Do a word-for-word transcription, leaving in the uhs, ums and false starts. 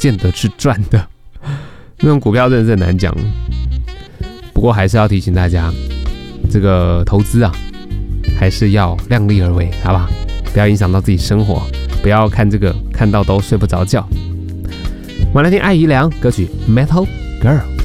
见得是赚的。那种股票真的是很难讲。不过还是要提醒大家，这个投资啊，还是要量力而为，好吧？不要影响到自己生活，不要看这个看到都睡不着觉。我们来听艾怡良歌曲《Metal Girl》。